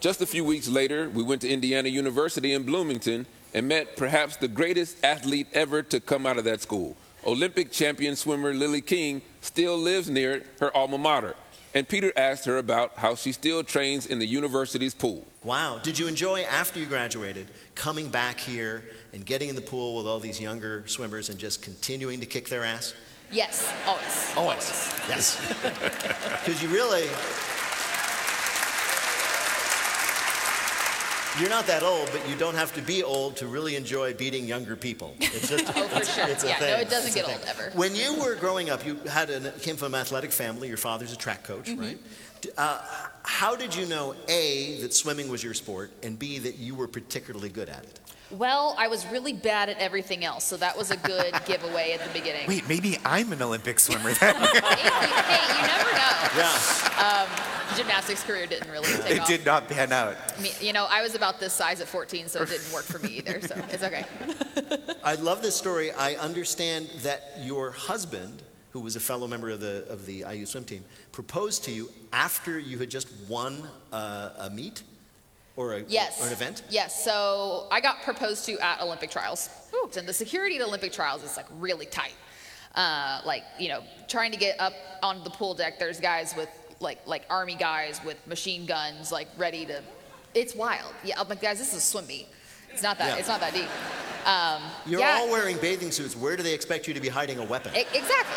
Just a few weeks later, we went to Indiana University in Bloomington and met perhaps the greatest athlete ever to come out of that school. Olympic champion swimmer Lily King still lives near her alma mater. And Peter asked her about how she still trains in the university's pool. Wow. Did you enjoy, after you graduated, coming back here and getting in the pool with all these younger swimmers and just continuing to kick their ass? Yes, always. Always. Yes. Because you really... You're not that old, but you don't have to be old to really enjoy beating younger people. It's just, Oh, for sure. it's a Yeah, thing. no, it doesn't It's a get thing. old ever. When you were growing up, you came from an athletic family. Your father's a track coach, right? How did you know, A, that swimming was your sport, and B, that you were particularly good at it? Well, I was really bad at everything else, so that was a good giveaway at the beginning. Wait, maybe I'm an Olympic swimmer then. Hey, you never know. Yeah. Gymnastics career didn't really take It off. did not pan out. I mean, you know, I was about this size at 14, so it didn't work for me either, so it's okay. I love this story. I understand that your husband, who was a fellow member of the IU swim team, proposed to you after you had just won a meet or an event? Yes, so I got proposed to at Olympic trials. And the security at Olympic trials is like really tight. Like, you know, trying to get up on the pool deck, there's guys with like army guys with machine guns, like ready to, it's wild. Yeah, I'm like, guys, this is a swim meet. It's not that deep. You're all wearing bathing suits. Where do they expect you to be hiding a weapon? Exactly.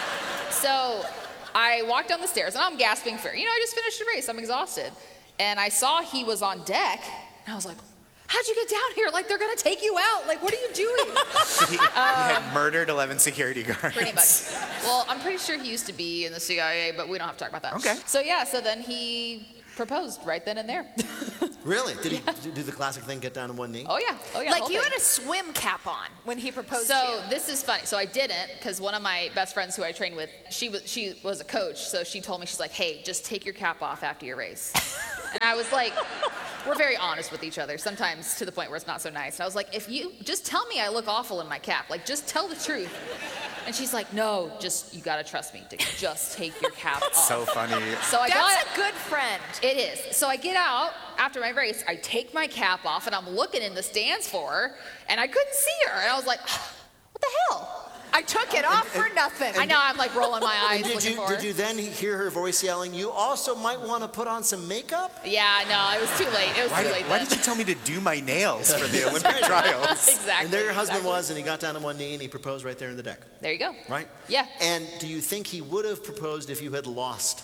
So I walked down the stairs and I'm gasping for, you know, I just finished a race, I'm exhausted. And I saw he was on deck and I was like, how'd you get down here? Like, they're gonna take you out. Like, what are you doing? He had murdered 11 security guards. Pretty much. Well, I'm pretty sure he used to be in the CIA, but we don't have to talk about that. Okay. So yeah, so then he proposed right then and there. Really? Did he do the classic thing, get down on one knee? Oh yeah. Like you had a swim cap on when he proposed to you. So this is funny. So I didn't, because one of my best friends who I trained with, she was a coach. So she told me, she's like, hey, just take your cap off after your race. And I was like, we're very honest with each other, sometimes to the point where it's not so nice. And I was like, if you just tell me I look awful in my cap, like just tell the truth. And she's like, no, you gotta trust me to just take your cap off. So funny. So That's a good friend. It is. So I get out after my race, I take my cap off and I'm looking in the stands for her and I couldn't see her. And I was like, what the hell? I took it off for nothing. I know, I'm like rolling my eyes looking for her. Did you then hear her voice yelling, you also might want to put on some makeup? Yeah, no, it was too late. It was too late Why then. did you tell me to do my nails for the Olympic trials? Exactly. And there your husband was, and he got down on one knee and he proposed right there in the deck. There you go. Right? Yeah. And do you think he would have proposed if you had lost?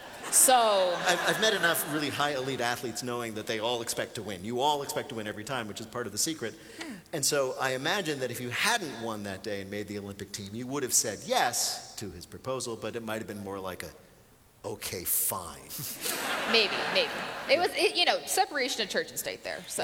So I've met enough really high elite athletes knowing that they all expect to win. You all expect to win every time, which is part of the secret. And so I imagine that if you hadn't won that day and made the Olympic team, you would have said yes to his proposal, but it might have been more like a, okay, fine. maybe. It was, you know, separation of church and state there. So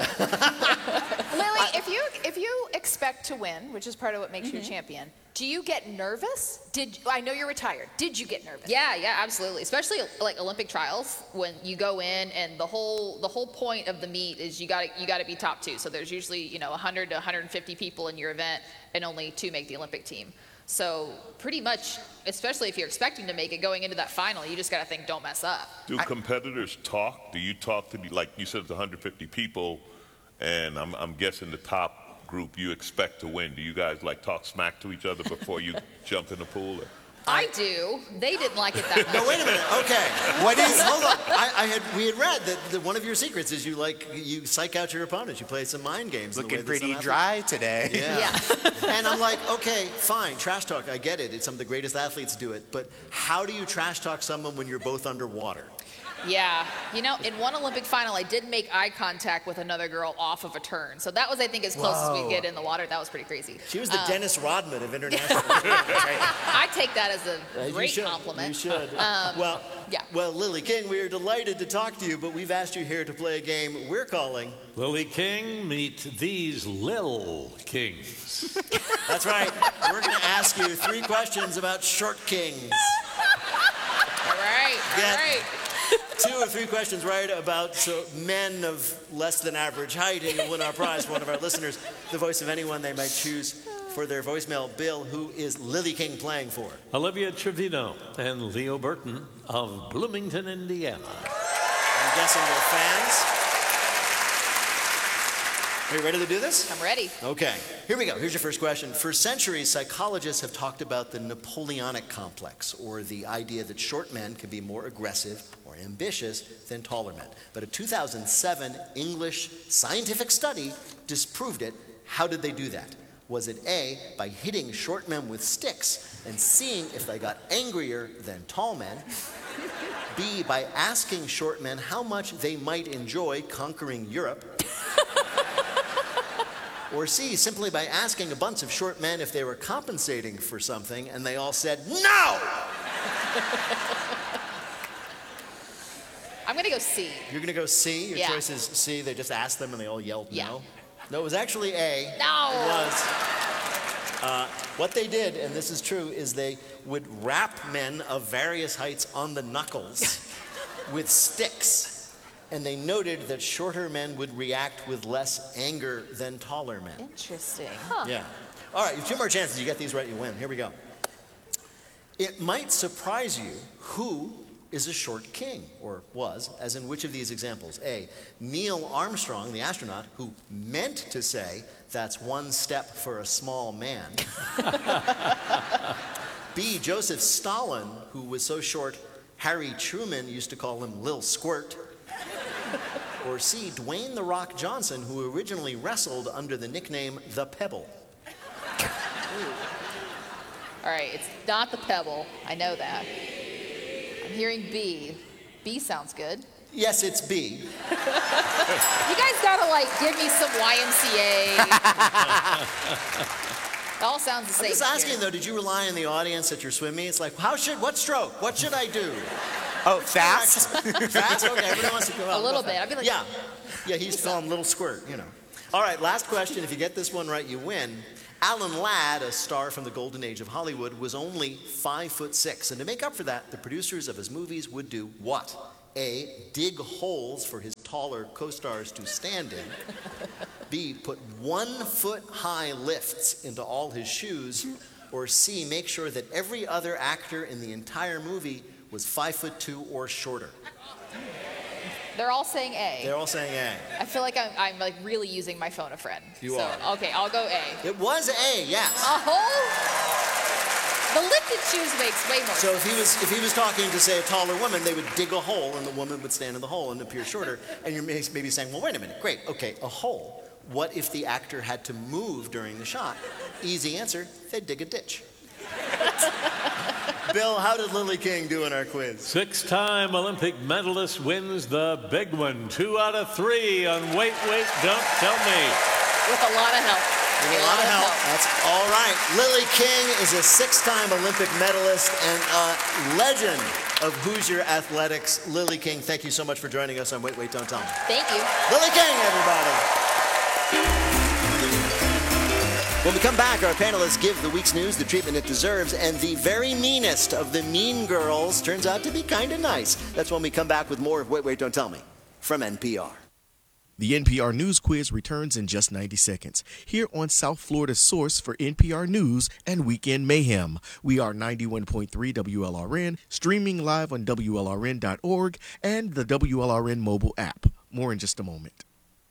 Lily, if you expect to win, which is part of what makes you a champion, do you get nervous? I know you're retired. Did you get nervous? yeah, absolutely. Especially like Olympic trials, when you go in and the whole point of the meet is you gotta be top two. So there's usually, you know, 100 to 150 people in your event and only 2 make the Olympic team. So pretty much, especially if you're expecting to make it going into that final, you just gotta think, don't mess up. Do competitors talk? Do you talk to, like you said, it's 150 people, and I'm guessing the top group you expect to win. Do you guys like talk smack to each other before you jump in the pool? I do. They didn't like it that much. No, wait a minute. Okay. Hold on. We had read that one of your secrets is you psych out your opponents. You play some mind games. Looking pretty dry today. Yeah. And I'm like, okay, fine. Trash talk. I get it. It's some of the greatest athletes do it. But how do you trash talk someone when you're both underwater? Yeah, you know, in one Olympic final, I did make eye contact with another girl off of a turn. So that was, I think, as close as we get in the water. That was pretty crazy. She was the Dennis Rodman of international. I take that as a great You compliment. should. Well, Lily King, we are delighted to talk to you, but we've asked you here to play a game we're calling Lily King, meet these Lil Kings. That's right. We're going to ask you 3 questions about short kings. All right, all right. 2 or 3 questions right about men of less than average height, and you'll win our prize for one of our listeners, the voice of anyone they might choose for their voicemail. Bill, who is Lily King playing for? Olivia Trevino and Leo Burton of Bloomington, Indiana. I'm guessing they're fans. Are you ready to do this? I'm ready. Okay, here we go. Here's your first question. For centuries, psychologists have talked about the Napoleonic complex, or the idea that short men can be more aggressive or ambitious than taller men. But a 2007 English scientific study disproved it. How did they do that? Was it A, by hitting short men with sticks and seeing if they got angrier than tall men? B, by asking short men how much they might enjoy conquering Europe? Or C, simply by asking a bunch of short men if they were compensating for something, and they all said, no! I'm going to go C. You're going to go C? Your Yeah. choice is C. They just asked them and they all yelled Yeah. no? No, it was actually A. No! It was. What they did, and this is true, is they would rap men of various heights on the knuckles with sticks. And they noted that shorter men would react with less anger than taller men. Interesting. Yeah. All right, you have 2 more chances. You get these right, you win. Here we go. It might surprise you who is a short king, or was, as in which of these examples? A, Neil Armstrong, the astronaut, who meant to say, that's one step for a small man. B, Joseph Stalin, who was so short, Harry Truman used to call him Lil Squirt. Or C, Dwayne "The Rock" Johnson, who originally wrestled under the nickname The Pebble. All right, it's not the Pebble. I know that. I'm hearing B. B sounds good. Yes, it's B. You guys gotta like give me some YMCA. It all sounds the same. I'm just asking though, did you rely on the audience at your swim meet? It's like, what stroke? What should I do? Oh, fast? Fast? Okay, everybody wants to go out. A little bit. I'd be like, Yeah, he's calling Little Squirt, you know. All right, last question. If you get this one right, you win. Alan Ladd, a star from the golden age of Hollywood, was only 5'6", and to make up for that, the producers of his movies would do what? A, dig holes for his taller co-stars to stand in. B, put 1-foot-high lifts into all his shoes. Or C, make sure that every other actor in the entire movie was 5'2" or shorter. they're all saying A. They're all saying A. I feel like I'm like really using my phone a friend. You are. Okay, I'll go A. It was A, yes. A hole? The lifted shoes makes way more So sense. if he was talking to, say, a taller woman, they would dig a hole and the woman would stand in the hole and appear shorter. And you're maybe saying, well, wait a minute, great, okay, a hole. What if the actor had to move during the shot? Easy answer, they'd dig a ditch. Bill, how did Lily King do in our quiz? 6-time Olympic medalist wins the big one. 2 out of 3 on Wait, Don't Tell Me. With a lot of help. With a lot of help. That's all right. Lily King is a 6-time Olympic medalist and a legend of Hoosier athletics. Lily King, thank you so much for joining us on Wait, Don't Tell Me. Thank you. Lily King, everybody. When we come back, our panelists give the week's news the treatment it deserves, and the very meanest of the mean girls turns out to be kind of nice. That's when we come back with more of Wait, Don't Tell Me from NPR. The NPR News Quiz returns in just 90 seconds. Here on South Florida's source for NPR News and Weekend Mayhem. We are 91.3 WLRN, streaming live on WLRN.org and the WLRN mobile app. More in just a moment.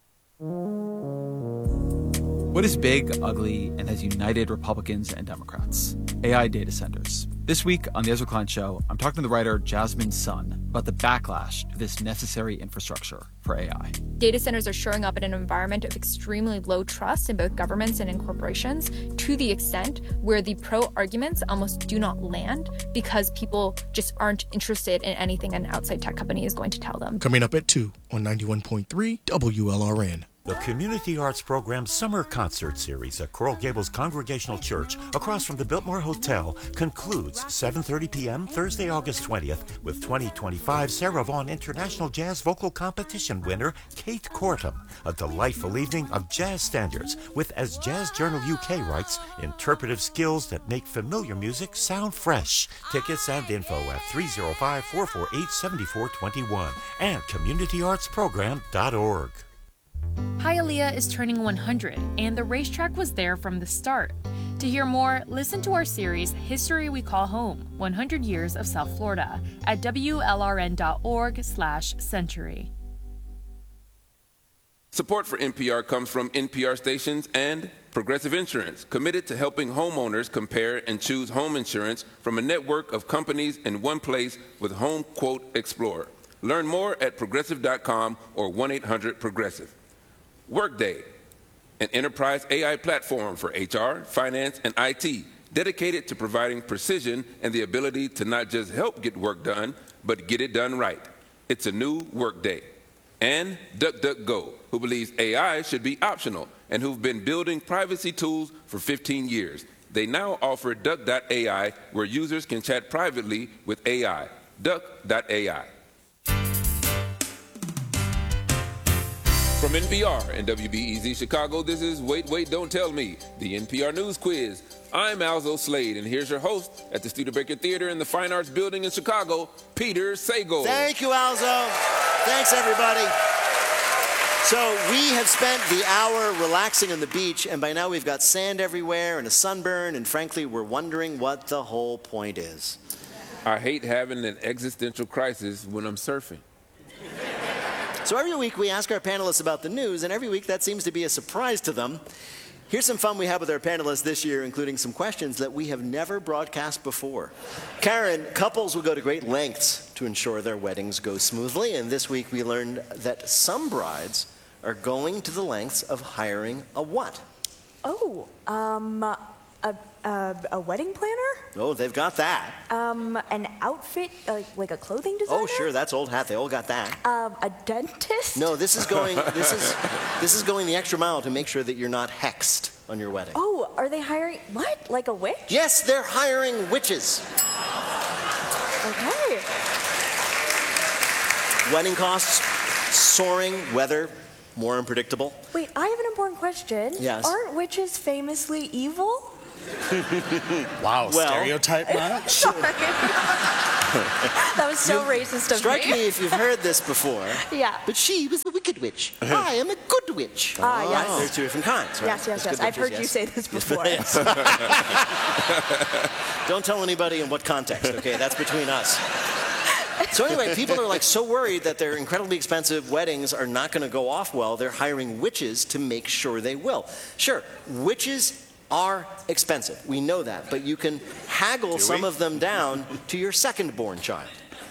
What is big, ugly, and has united Republicans and Democrats? AI data centers. This week on The Ezra Klein Show, I'm talking to the writer Jasmine Sun about the backlash to this necessary infrastructure for AI. Data centers are showing up in an environment of extremely low trust in both governments and in corporations, to the extent where the pro-arguments almost do not land because people just aren't interested in anything an outside tech company is going to tell them. Coming up at 2 on 91.3 WLRN. The Community Arts Program Summer Concert Series at Coral Gables Congregational Church across from the Biltmore Hotel concludes 7:30 p.m. Thursday, August 20th with 2025 Sarah Vaughan International Jazz Vocal Competition winner Kate Kortum. A delightful evening of jazz standards with, as Jazz Journal UK writes, interpretive skills that make familiar music sound fresh. Tickets and info at 305-448-7421 and communityartsprogram.org. Hialeah is turning 100, and the racetrack was there from the start. To hear more, listen to our series, History We Call Home, 100 Years of South Florida, at WLRN.org/century. Support for NPR comes from NPR stations and Progressive Insurance, committed to helping homeowners compare and choose home insurance from a network of companies in one place with Home Quote Explorer. Learn more at progressive.com or 1-800-PROGRESSIVE. Workday, an enterprise AI platform for HR, finance, and IT, dedicated to providing precision and the ability to not just help get work done, but get it done right. It's a new Workday. And DuckDuckGo, who believes AI should be optional and who've been building privacy tools for 15 years. They now offer Duck.ai, where users can chat privately with AI. Duck.ai. From NPR and WBEZ Chicago, this is Wait, Wait, Don't Tell Me, the NPR News Quiz. I'm Alzo Slade, and here's your host at the Studebaker Theater in the Fine Arts Building in Chicago, Peter Sagal. Thank you, Alzo. Thanks, everybody. So we have spent the hour relaxing on the beach, and by now we've got sand everywhere and a sunburn, and frankly, we're wondering what the whole point is. I hate having an existential crisis when I'm surfing. So every week we ask our panelists about the news, and every week that seems to be a surprise to them. Here's some fun we have with our panelists this year, including some questions that we have never broadcast before. Karen, couples will go to great lengths to ensure their weddings go smoothly, and this week we learned that some brides are going to the lengths of hiring a what? Oh, a wedding planner? Oh, they've got that. An outfit, like a clothing designer? Oh, sure, that's old hat. They all got that. A dentist? No, this is going the extra mile to make sure that you're not hexed on your wedding. Oh, are they hiring, what? Like a witch? Yes, they're hiring witches. Okay. Wedding costs soaring, weather more unpredictable. Wait, I have an important question. Yes. Aren't witches famously evil? Wow, Well, stereotype much? Sorry. That was so racist of Strike me. me if you've heard this before. Yeah. But she was the wicked witch. I am a good witch. Ah, yes. Right? There's two different kinds, right? Yes, yes, There's yes. good I've heard witches, you yes. say this before. Yes. Don't tell anybody in what context, okay? That's between us. So anyway, people are like so worried that their incredibly expensive weddings are not going to go off well, they're hiring witches to make sure they will. Sure, witches are expensive. We know that, but you can haggle some of them down to your second-born child.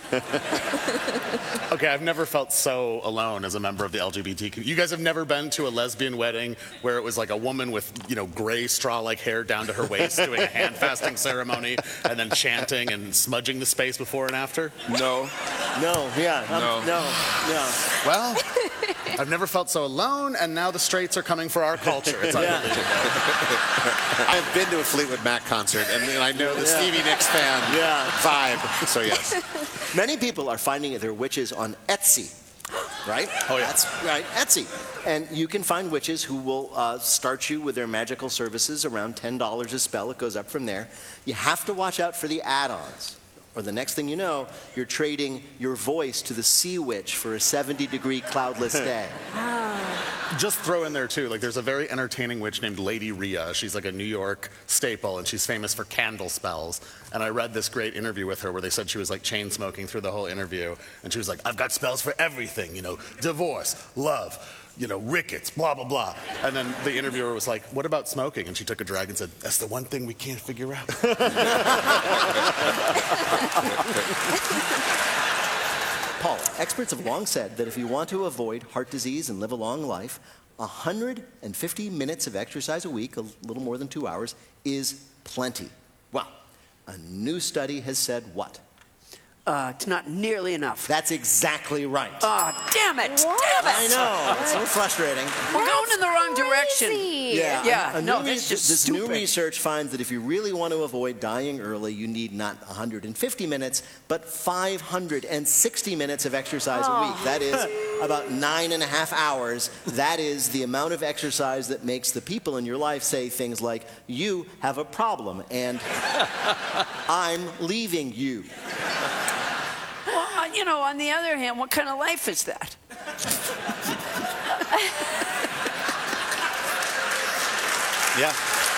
Okay, I've never felt so alone as a member of the LGBT community. You guys have never been to a lesbian wedding where it was like a woman with, gray straw-like hair down to her waist doing a hand-fasting ceremony and then chanting and smudging the space before and after? No. No, yeah. No. Well, I've never felt so alone, and now the straights are coming for our culture. It's unbelievable. I've been to a Fleetwood Mac concert, and I know the Stevie Nicks fan vibe, so yes. Many people are finding their witches on Etsy, right? Oh, yeah. That's right, Etsy. And you can find witches who will start you with their magical services around $10 a spell. It goes up from there. You have to watch out for the add-ons, or the next thing you know, you're trading your voice to the sea witch for a 70-degree cloudless day. Just throw in there, too, there's a very entertaining witch named Lady Rhea. She's like a New York staple, and she's famous for candle spells. And I read this great interview with her where they said she was chain smoking through the whole interview. And she was like, I've got spells for everything, divorce, love, rickets, blah, blah, blah. And then the interviewer was like, what about smoking? And she took a drag and said, that's the one thing we can't figure out. Paul, experts have long said that if you want to avoid heart disease and live a long life, 150 minutes of exercise a week, a little more than 2 hours, is plenty. Well, a new study has said what? It's not nearly enough. That's exactly right. Oh, damn it! Damn it! I know. It's so frustrating. We're going in the wrong direction. Yeah. No, that's just this stupid. new research finds that if you really want to avoid dying early, you need not 150 minutes, but 560 minutes of exercise a week. That is about 9.5 hours. That is the amount of exercise that makes the people in your life say things like, you have a problem, and I'm leaving you. Well, on the other hand, what kind of life is that? Yeah.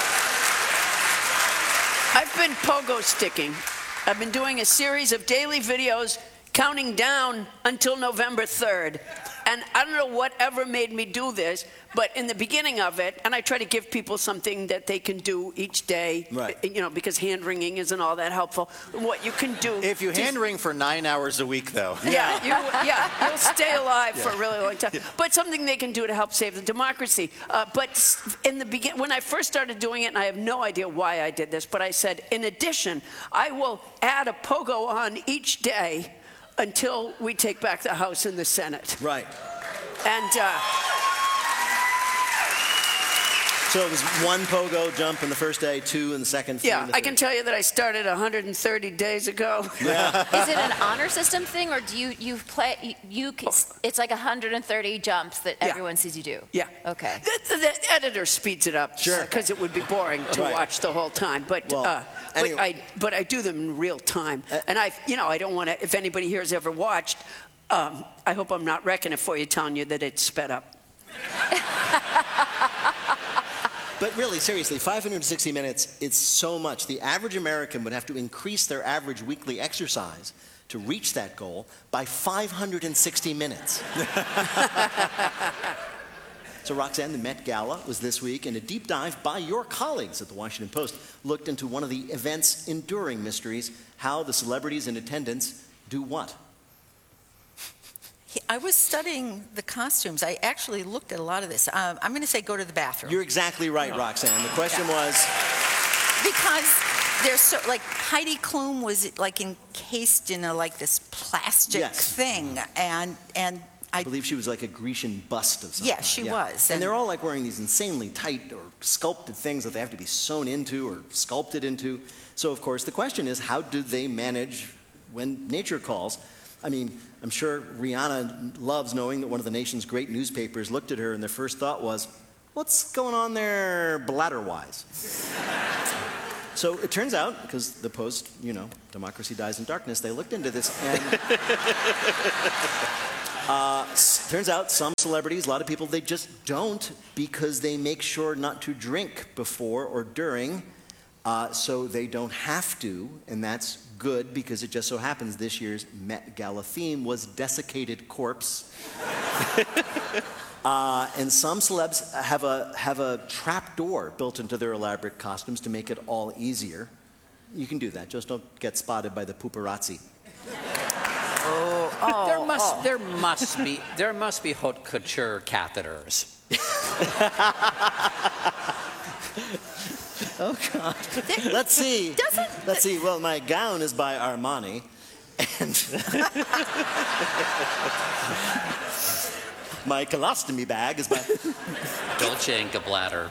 I've been pogo sticking. I've been doing a series of daily videos counting down until November 3rd. And I don't know whatever made me do this, but in the beginning of it, and I try to give people something that they can do each day, Right. Because hand wringing isn't all that helpful. What you can do. If you hand wring for 9 hours a week, though. You'll stay alive for a really long time. But something they can do to help save the democracy. But in the beginning, when I first started doing it, and I have no idea why I did this, but I said, in addition, I will add a pogo on each day until we take back the House and the Senate. Right. And so it was one pogo jump in the first day, 2 in the second, 3 in the third. I can tell you that I started 130 days ago. Yeah. Is it an honor system thing, or do you play? It's like 130 jumps that everyone sees you do. Yeah. Okay. The editor speeds it up, Sure, because it would be boring to Right. watch the whole time. But anyway. but I do them in real time, and I don't want to. If anybody here has ever watched, I hope I'm not wrecking it for you, telling you that it's sped up. But really, seriously, 560 minutes, it's so much. The average American would have to increase their average weekly exercise to reach that goal by 560 minutes. So, Roxanne, the Met Gala was this week, and a deep dive by your colleagues at the Washington Post looked into one of the event's enduring mysteries, how the celebrities in attendance do what? I was studying the costumes. I actually looked at a lot of this. I'm going to say go to the bathroom. You're exactly right, Roxanne. The question was... Because there's so, like, Heidi Klum was like encased in this plastic thing, and I believe she was like a Grecian bust of something. Yeah, she was. And they're all like wearing these insanely tight or sculpted things that they have to be sewn into or sculpted into. So, of course, the question is, how do they manage when nature calls? I mean, I'm sure Rihanna loves knowing that one of the nation's great newspapers looked at her and their first thought was, what's going on there bladder-wise? So it turns out, because the Post, democracy dies in darkness, they looked into this and turns out some celebrities, a lot of people, they just don't because they make sure not to drink before or during, so they don't have to, and that's good because it just so happens this year's Met Gala theme was desiccated corpse. And some celebs have a trap door built into their elaborate costumes to make it all easier. You can do that, just don't get spotted by the paparazzi. There must be haute couture catheters. Oh God! Let's see. Well, my gown is by Armani, and my colostomy bag is by Dolce and Gabbana.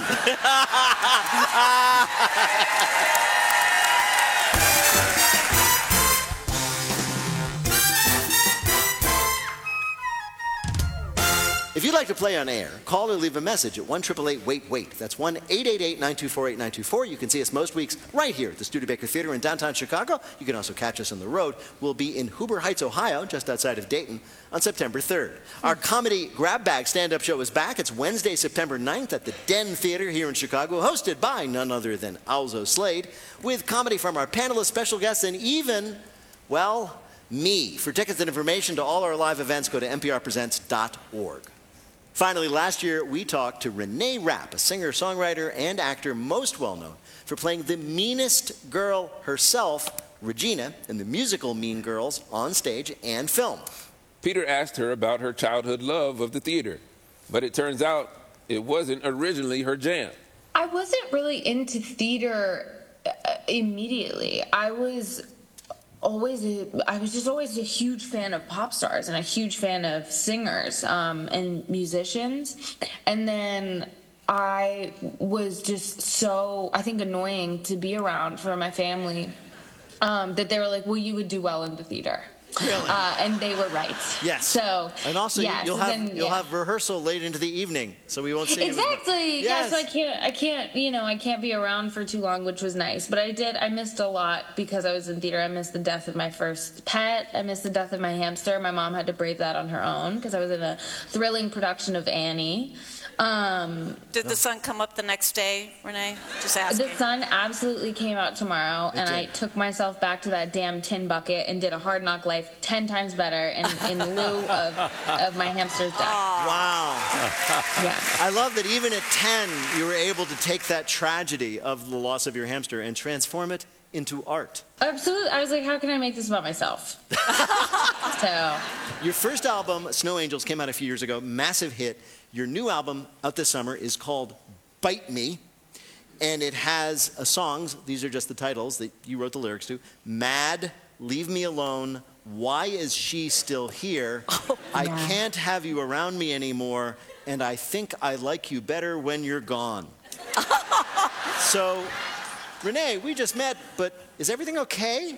If you'd like to play on air, call or leave a message at 1-888-WAIT-WAIT. That's 1-888-924-8924. You can see us most weeks right here at the Studebaker Theater in downtown Chicago. You can also catch us on the road. We'll be in Huber Heights, Ohio, just outside of Dayton, on September 3rd. Our comedy grab bag stand-up show is back. It's Wednesday, September 9th at the Den Theater here in Chicago, hosted by none other than Alzo Slade, with comedy from our panelists, special guests, and even, well, me. For tickets and information to all our live events, go to nprpresents.org. Finally, last year, we talked to Renee Rapp, a singer, songwriter, and actor most well-known for playing the meanest girl herself, Regina, in the musical Mean Girls on stage and film. Peter asked her about her childhood love of the theater, but it turns out it wasn't originally her jam. I wasn't really into theater immediately. I was just always a huge fan of pop stars and a huge fan of singers and musicians. And then I was just so, I think, annoying to be around for my family that they were like, well, you would do well in the theater. Really? And they were right. Yes. So, and also, yes, you'll have rehearsal late into the evening, so we won't see you. Exactly. Yes. I can't be around for too long, which was nice. But I missed a lot because I was in theater. I missed the death of my first pet. I missed the death of my hamster. My mom had to brave that on her own because I was in a thrilling production of Annie. Did the sun come up the next day, Renee? Just asking. The sun absolutely came out tomorrow, and I took myself back to that damn tin bucket and did a Hard Knock Life life 10 times better in lieu of my hamster's death. Wow. Yeah. I love that even at 10, you were able to take that tragedy of the loss of your hamster and transform it into art. Absolutely. I was like, how can I make this about myself? So. Your first album, Snow Angels, came out a few years ago, massive hit. Your new album out this summer is called Bite Me, and it has songs, these are just the titles that you wrote the lyrics to, Mad, Leave Me Alone, Why Is She Still Here, I Can't Have You Around Me Anymore, and I Think I Like You Better When You're Gone. So, Renee, we just met, but is everything okay?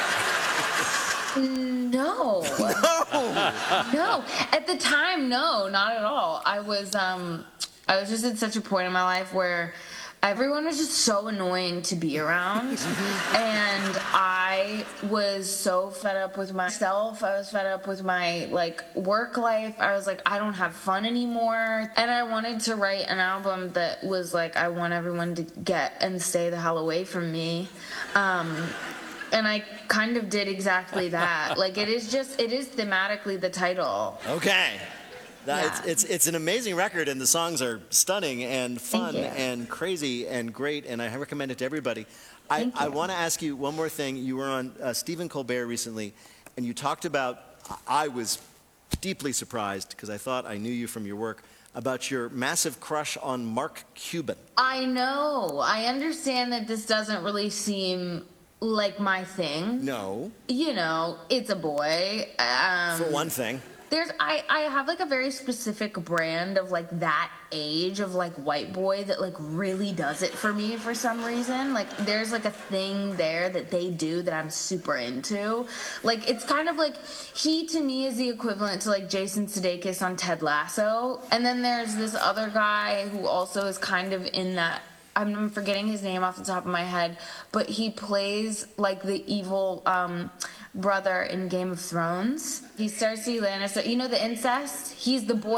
No. No. At the time, no, not at all. I was just at such a point in my life where everyone was just so annoying to be around. And I was so fed up with myself. I was fed up with my work life. I was like, I don't have fun anymore. And I wanted to write an album that was like, I want everyone to get and stay the hell away from me. And I kind of did exactly that. It is thematically the title. Okay. It's an amazing record, and the songs are stunning and fun and crazy and great, and I recommend it to everybody. I want to ask you one more thing. You were on Stephen Colbert recently, and you talked about, I was deeply surprised, because I thought I knew you from your work, about your massive crush on Mark Cuban. I know. I understand that this doesn't really seem like my thing. No. You know, it's a boy. For one thing. I have a very specific brand of that age of white boy that really does it for me for some reason. There's a thing there that they do that I'm super into. It's kind of he to me is the equivalent to Jason Sudeikis on Ted Lasso. And then there's this other guy who also is kind of in that, I'm forgetting his name off the top of my head, but he plays the evil brother in Game of Thrones. He's Cersei Lannister. You know the incest? He's the boy